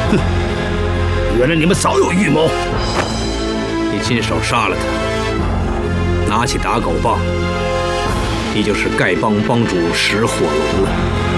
原来你们早有预谋！你亲手杀了他，拿起打狗棒，你就是丐帮帮主石火龙了。